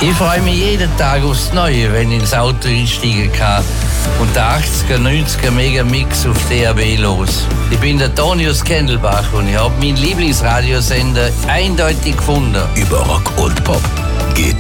Ich freue mich jeden Tag aufs Neue, wenn ich ins Auto einsteigen kann und der 80er, 90er Megamix auf DAB los. Ich bin der Tonius Kendelbach und ich habe meinen Lieblingsradiosender eindeutig gefunden. Über Rock und Pop geht